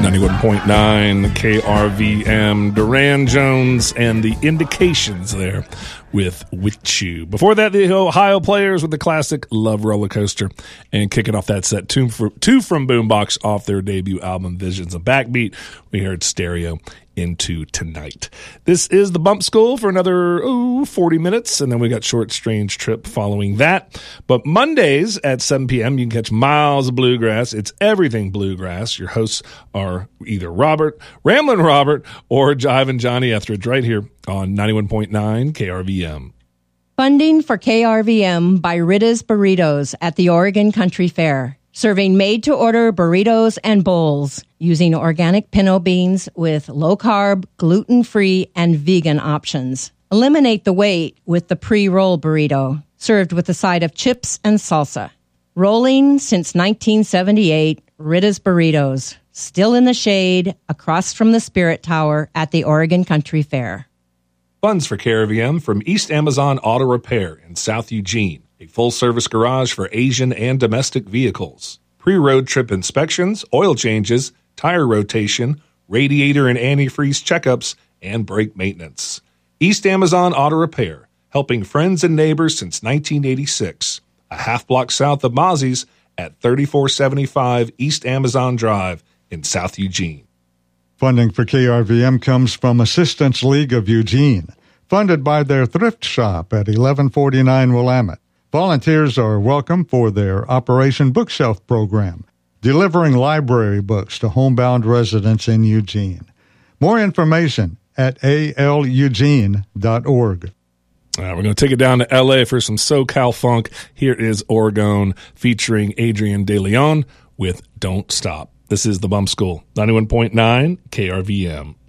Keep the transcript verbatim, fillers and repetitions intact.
ninety-one point nine K R V M, Duran Jones and the Indications there with With You. Before that, the Ohio Players with the classic Love Roller Coaster. And kicking off that set, two from, two from Boombox off their debut album, Visions of Backbeat. We heard Stereo Into Tonight. This is the Bump School for another ooh, forty minutes, and then we got Short Strange Trip following that. But Mondays at seven p.m., you can catch Miles of Bluegrass. It's everything bluegrass. Your hosts are either Robert, Ramblin' Robert, or Jivin' Johnny Etheridge right here on ninety-one point nine K R V M. Funding for K R V M by Rita's Burritos at the Oregon Country Fair. Serving made-to-order burritos and bowls using organic pinto beans with low-carb, gluten-free, and vegan options. Eliminate the weight with the pre-roll burrito, served with a side of chips and salsa. Rolling since nineteen seventy-eight, Rita's Burritos, still in the shade across from the Spirit Tower at the Oregon Country Fair. Funds for K R V M from East Amazon Auto Repair in South Eugene. A full-service garage for Asian and domestic vehicles. Pre-road trip inspections, oil changes, tire rotation, radiator and antifreeze checkups, and brake maintenance. East Amazon Auto Repair, helping friends and neighbors since nineteen eighty-six. A half block south of Mozzie's at thirty-four seventy-five East Amazon Drive in South Eugene. Funding for K R V M comes from Assistance League of Eugene, funded by their thrift shop at eleven forty-nine Willamette. Volunteers are welcome for their Operation Bookshelf program, delivering library books to homebound residents in Eugene. More information at a l eugene dot org. All right, we're going to take it down to L A for some SoCal funk. Here is Oregon featuring Adrian De Leon with Don't Stop. This is the Bump School, ninety-one point nine K R V M.